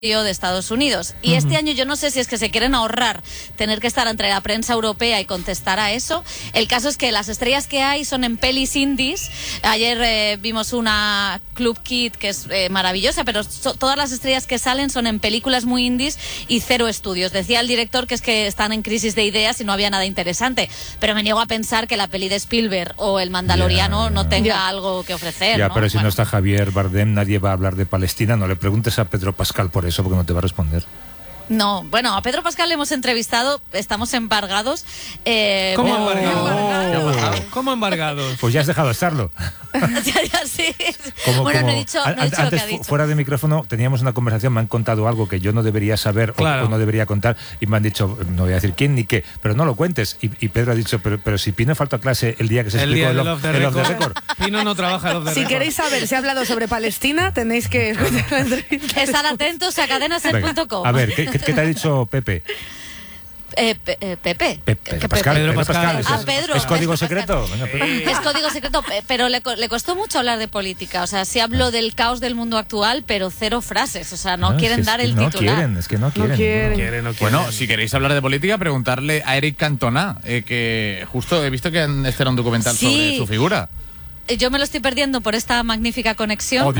de Estados Unidos. Y este año yo no sé si es que se quieren ahorrar tener que estar entre la prensa europea y contestar a eso. El caso es que las estrellas que hay son en pelis indies. Ayer vimos una Club Kid que es maravillosa, pero todas las estrellas que salen son en películas muy indies y cero estudios. Decía el director que es que están en crisis de ideas y no había nada interesante, pero me niego a pensar que la peli de Spielberg o El Mandaloriano no tenga algo que ofrecer. Ya, ¿no? pero si no está Javier Bardem, nadie va a hablar de Palestina. No le preguntes a Pedro Pascal por eso, porque no te va a responder. No, bueno, a Pedro Pascal le hemos entrevistado, estamos embargados. ¿Cómo embargados? ¿Cómo embargados? Pues ya has dejado de estarlo. ya sí. No he dicho antes, lo que ha dicho. Fuera de micrófono teníamos una conversación, me han contado algo que yo no debería saber o no debería contar y me han dicho, no voy a decir quién ni qué, pero no lo cuentes. Y Pedro ha dicho, pero si Pino falta a clase el día que se explicó el Off the Record. Pino no trabaja el Off the Record. Si queréis saber si ha hablado sobre Palestina, tenéis que escuchar la entrevista. Estar atentos a cadenaser.com. A ver, ¿qué te ha dicho Pepe? Pepe. Pedro Pascal. Pedro. ¿Es código secreto? Es código secreto, pero le costó mucho hablar de política. O sea, sí habló del caos del mundo actual, pero cero frases. O sea, no quieren dar el titular. Es que no quieren. Bueno, si queréis hablar de política, preguntarle a Eric Cantona, que justo he visto que este era un documental sobre su figura. Yo me lo estoy perdiendo por esta magnífica conexión,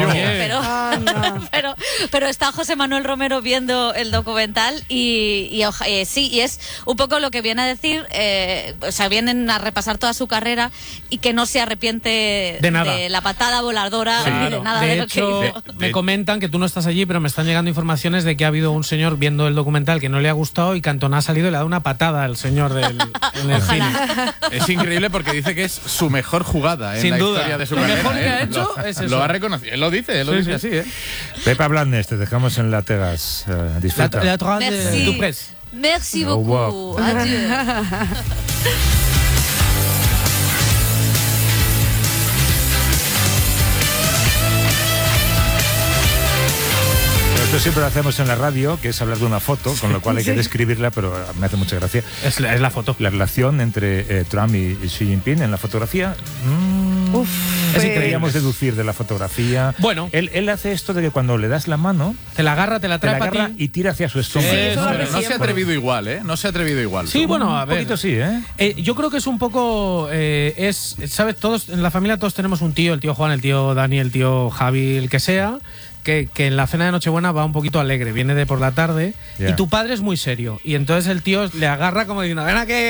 pero está José Manuel Romero viendo el documental y es un poco lo que viene a decir, o sea, vienen a repasar toda su carrera y que no se arrepiente de la patada voladora, ni de nada de lo hecho, que hizo. me comentan que tú no estás allí, pero me están llegando informaciones de que ha habido un señor viendo el documental que no le ha gustado y Cantona ha salido y le ha dado una patada al señor en el cine. Es increíble porque dice que es su mejor jugada en Sin la duda. historia de su Lo carrera. mejor que ha hecho es eso. Lo ha reconocido. Él lo dice así, Pepa Blandes, te dejamos en la Tegas. Disfruta. La otra de Duprés. Merci beaucoup. Adieu. Esto siempre lo hacemos en la radio, que es hablar de una foto, con lo cual hay que describirla, pero me hace mucha gracia. Es la foto. La relación entre Trump y Xi Jinping en la fotografía. Es que queríamos deducir de la fotografía. Bueno. Él hace esto de que cuando le das la mano, te la agarra, te la atrapa a ti y tira hacia su estómago. Pero no se ha atrevido igual, ¿eh? No se ha atrevido igual. Sí, bueno, a ver. Un poquito sí, ¿eh? Yo creo que es un poco... ¿sabes? Todos en la familia todos tenemos un tío, el tío Juan, el tío Dani, el tío Javi, el que sea... Que en la cena de Nochebuena va un poquito alegre, viene de por la tarde y tu padre es muy serio y entonces el tío le agarra como diciendo ven aquí,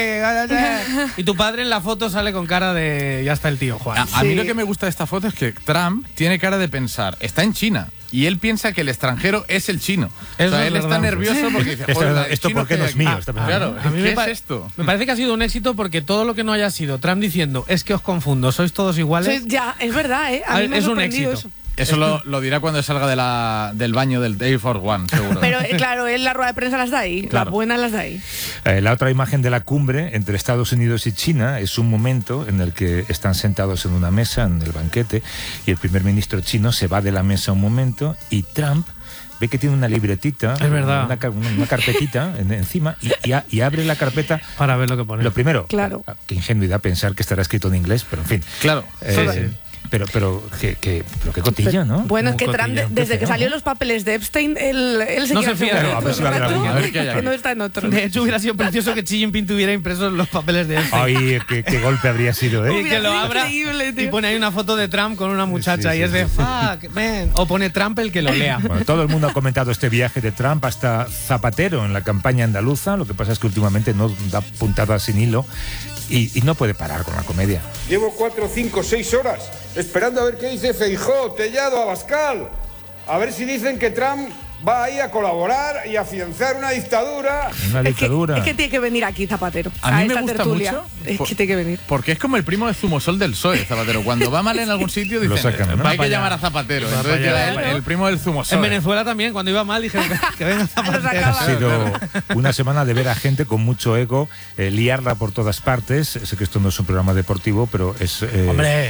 y tu padre en la foto sale con cara de ya está el tío Juan. A mí lo que me gusta de esta foto es que Trump tiene cara de pensar, está en China y él piensa que el extranjero es el chino. O sea, él está nervioso porque dice, esto porque no es mío. Claro, a mí ¿qué es esto? Me parece que ha sido un éxito porque todo lo que no haya sido Trump diciendo es que os confundo, sois todos iguales. Sí, ya, es verdad, ¿eh? A mí me es ha un éxito. eso. Eso lo dirá cuando salga del baño del Air Force One, seguro. Pero claro, él la rueda de prensa las da ahí, claro. Las buenas las da ahí. La otra imagen de la cumbre entre Estados Unidos y China es un momento en el que están sentados en una mesa, en el banquete, y el primer ministro chino se va de la mesa un momento y Trump ve que tiene una libretita, es verdad, una carpetita encima y abre la carpeta para ver lo que pone. Lo primero, claro. Qué ingenuidad pensar que estará escrito en inglés, pero en fin. Claro. Pero qué cotilla, ¿no? Bueno, es que Trump, desde que salió los papeles de Epstein, él se no se fía. A ver que no está en otro. De hecho, hubiera sido precioso que Xi Jinping tuviera impresos los papeles de Epstein. Ay, qué golpe habría sido, ¿eh? Y que lo abra y pone ahí una foto de Trump con una muchacha y es de fuck, man. O pone Trump el que lo lea. Bueno, todo el mundo ha comentado este viaje de Trump hasta Zapatero en la campaña andaluza. Lo que pasa es que últimamente no da puntadas sin hilo y no puede parar con la comedia. Llevo 4, 5, 6 horas esperando a ver qué dice Feijóo, Tellado, Abascal. A ver si dicen que Trump va ahí a colaborar y a afianzar una dictadura. Una dictadura. Es que tiene que venir aquí Zapatero. A mí me esta gusta tertulia. mucho. Es que tiene que venir. Porque es como el primo de Zumosol del PSOE, Zapatero. Cuando va mal en algún sitio dicen, sacan, ¿no? hay que llamar a Zapatero. Entonces llega el primo del Zumosol. En Venezuela también, cuando iba mal, dijeron que venga Zapatero. Ha sido una semana de ver a gente con mucho ego, liarla por todas partes. Sé que esto no es un programa deportivo, pero es... ¡Hombre!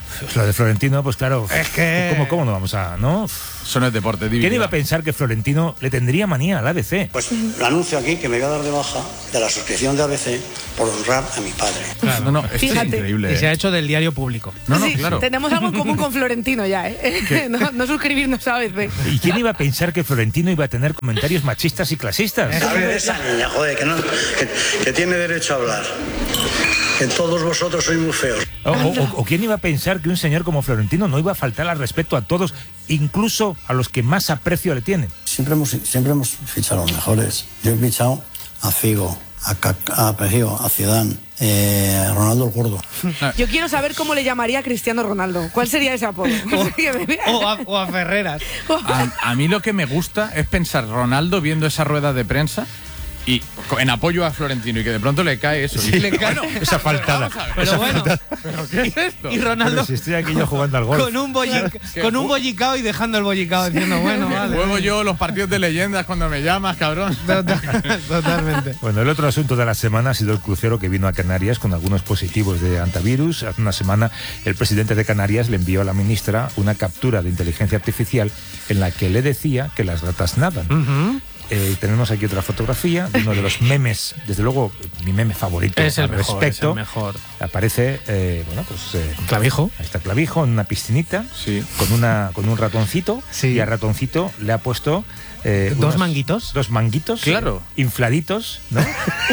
Lo de Florentino, pues claro, Es que... ¿cómo no vamos a...? ¿no? Eso no es deporte, ¿Quién iba a pensar que Florentino le tendría manía al ABC? Pues lo anuncio aquí que me voy a dar de baja de la suscripción de ABC por honrar a mi padre. Claro, no, esto es Fíjate. increíble. Y se ha hecho del diario público. No, Sí, claro. tenemos algo en común con Florentino ya, ¿eh? No suscribirnos a ABC. ¿Y quién iba a pensar que Florentino iba a tener comentarios machistas y clasistas? ¿Sabe de esa niña, joder, que tiene derecho a hablar? Que todos vosotros sois muy feos. ¿O quién iba a pensar que un señor como Florentino no iba a faltar al respeto a todos, incluso a los que más aprecio le tienen? Siempre hemos fichado a los mejores. Yo he fichado a Figo, a Pejío, a Zidane, a Ronaldo el Gordo. Yo quiero saber cómo le llamaría a Cristiano Ronaldo. ¿Cuál sería ese apodo? O a Ferreras. A mí lo que me gusta es pensar Ronaldo viendo esa rueda de prensa y en apoyo a Florentino y que de pronto le cae eso. Sí, Y le cae esa faltada. Pero bueno, ¿Pero qué es esto? y Ronaldo Pero si estoy aquí yo jugando al golf. con un bollicao y dejando el bollicao diciendo, bueno, vale. Juego yo los partidos de leyendas cuando me llamas, cabrón. Totalmente. Bueno, el otro asunto de la semana ha sido el crucero que vino a Canarias con algunos positivos de antivirus. Hace una semana el presidente de Canarias le envió a la ministra una captura de inteligencia artificial en la que le decía que las ratas nadan. Tenemos aquí otra fotografía de uno de los memes, desde luego mi meme favorito Es el al mejor, respecto. es el mejor. Aparece, Clavijo. Ahí está Clavijo en una piscinita, Sí. con un ratoncito, Sí. y al ratoncito le ha puesto ¿Dos manguitos? Dos manguitos, Claro. infladitos, ¿no?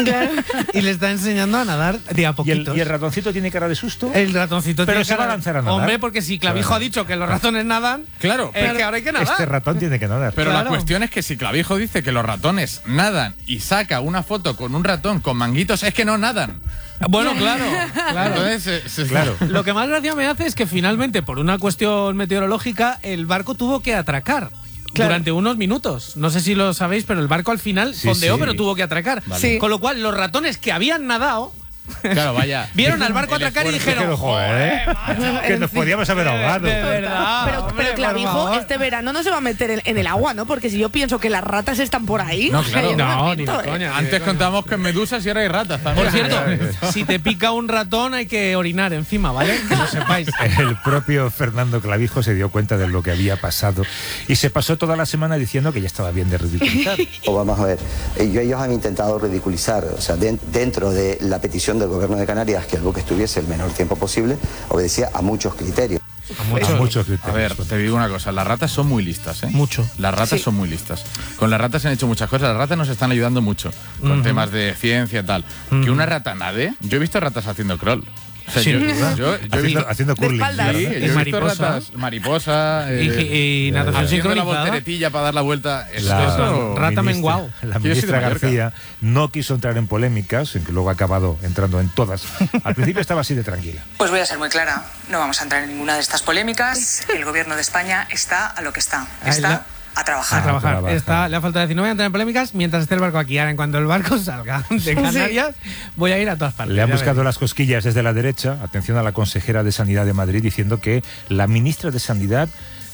Y le está enseñando a nadar de a y, poquitos. el ratoncito tiene cara de susto. El ratoncito Pero tiene se va a cara- lanzar a nadar. Hombre, porque si Clavijo ha dicho que los ratones nadan, Claro, es que ahora hay que nadar. Este ratón tiene que nadar. Pero Claro. la cuestión es que si Clavijo dice que los ratones nadan y saca una foto con un ratón con manguitos, es que no nadan. Bueno, claro. Entonces, Claro. Lo que más gracia me hace es que finalmente, por una cuestión meteorológica, el barco tuvo que atracar. Durante unos minutos. No sé si lo sabéis, pero el barco al final Sí, fondeó, sí. pero tuvo que atracar. Vale. Sí. Con lo cual, los ratones que habían nadado claro, vaya. vieron al barco El atracar y esfuerzo. dijeron: Joder, que nos podíamos haber ahogado. de verdad. Pero hombre, por Clavijo favor. este verano no se va a meter en el agua, ¿no? Porque si yo pienso que las ratas están por ahí. No, claro. yo me No, ni meto, de coña. Antes contábamos que en medusas y ahora hay ratas también. Por cierto, si te pica un ratón hay que orinar encima, ¿vale? Que lo sepáis. El propio Fernando Clavijo se dio cuenta de lo que había pasado y se pasó toda la semana diciendo que ya estaba bien de ridiculizar. Vamos a ver, ellos han intentado ridiculizar, o sea, dentro de la petición del gobierno de Canarias que el buque estuviese el menor tiempo posible, obedecía a muchos criterios. A muchos criterios. A ver, te digo una cosa, las ratas son muy listas, ¿eh? Mucho. Las ratas son muy listas. Con las ratas se han hecho muchas cosas, las ratas nos están ayudando mucho con temas de ciencia y tal. Que una rata nade, yo he visto ratas haciendo crawl. O sea, Sin yo duda. he visto, Haciendo curling. espaldas. sí, ¿verdad? yo he visto mariposa. ratas, mariposa, Y natación haciendo la sincronizada. volteretilla para dar la vuelta. Rata menguao. La Yo soy de ministra Mallorca. García no quiso entrar en polémicas, en que luego ha acabado entrando en todas. Al principio estaba así de tranquila. Pues voy a ser muy clara, no vamos a entrar en ninguna de estas polémicas. El gobierno de España está a lo que está, está a trabajar. A trabajar. trabajar. Le ha faltado decir, no voy a entrar en polémicas mientras esté el barco aquí. Ahora, en cuanto el barco salga de Canarias, voy a ir a todas partes. Le han Ya buscado veréis. las cosquillas desde la derecha, atención a la consejera de Sanidad de Madrid, diciendo que la ministra de Sanidad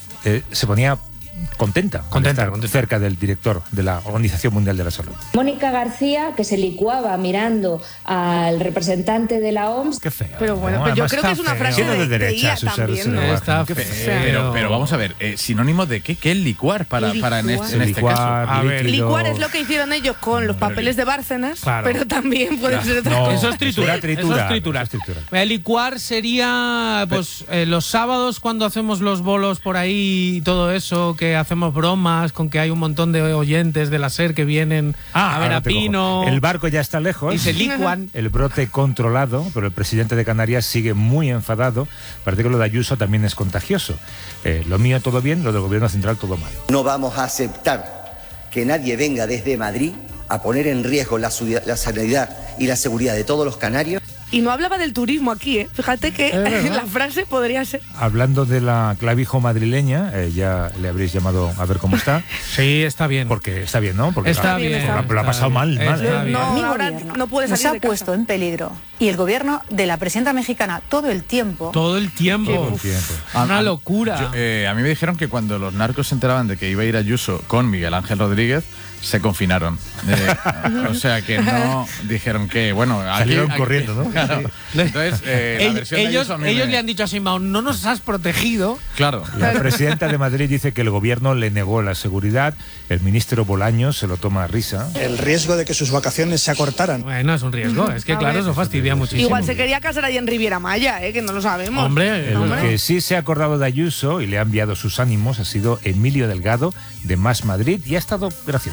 se ponía contenta al estar cerca del director de la Organización Mundial de la Salud. Mónica García, que se licuaba mirando al representante de la OMS. Qué feo. Pero bueno, ¿no? pues yo Además, creo que es una está frase feo. Siendo de de derecha, IA su ser- también, su ¿no? lenguaje. Está Qué feo. Pero vamos a ver, sinónimo de qué es licuar para en Licuar. este Licuar, caso. A ver, líquido. Licuar es lo que hicieron ellos con los papeles de Bárcenas, Claro. pero también puede ser otra No. cosa. Eso es triturar. Tritura. Eso es triturar. Eso es triturar. Licuar sería pues los sábados cuando hacemos los bolos por ahí y todo eso, que hacemos bromas con que hay un montón de oyentes de la SER que vienen a ver ahora a te cojo. Pino El barco ya está lejos. y se licuan. El brote controlado, pero el presidente de Canarias sigue muy enfadado. Parece que lo de Ayuso también es contagioso. Lo mío todo bien, lo del gobierno central todo mal. No vamos a aceptar que nadie venga desde Madrid a poner en riesgo la sanidad y la seguridad de todos los canarios. Y no hablaba del turismo aquí, ¿eh? Fíjate que la frase podría ser... Hablando de la Clavijo madrileña, ya le habréis llamado a ver cómo está, Sí, está bien. porque está bien, ¿no? Porque Está bien, bien. está lo ha pasado mal, mal. Está bien. No, Mi ahora gobierno no puede nos salir ha de casa. puesto en peligro y el gobierno de la presidenta mexicana todo el tiempo. Todo el tiempo. Todo el tiempo. Una locura. A mí me dijeron que cuando los narcos se enteraban de que iba a ir Ayuso con Miguel Ángel Rodríguez, se confinaron. O sea que no dijeron que, bueno, Salieron corriendo, ¿no? Claro. Entonces, la versión de Ayuso a mí ellos me- le han dicho a Sheinbaum, no nos has protegido. Claro. La presidenta de Madrid dice que el gobierno le negó la seguridad. El ministro Bolaños se lo toma a risa. El riesgo de que sus vacaciones se acortaran. Bueno, es un riesgo. Es que, A claro, ver. eso fastidia muchísimo. Igual se quería casar ahí en Riviera Maya, que no lo sabemos. Hombre, El que sí se ha acordado de Ayuso y le ha enviado sus ánimos ha sido Emilio Delgado, de Más Madrid, y ha estado gracioso.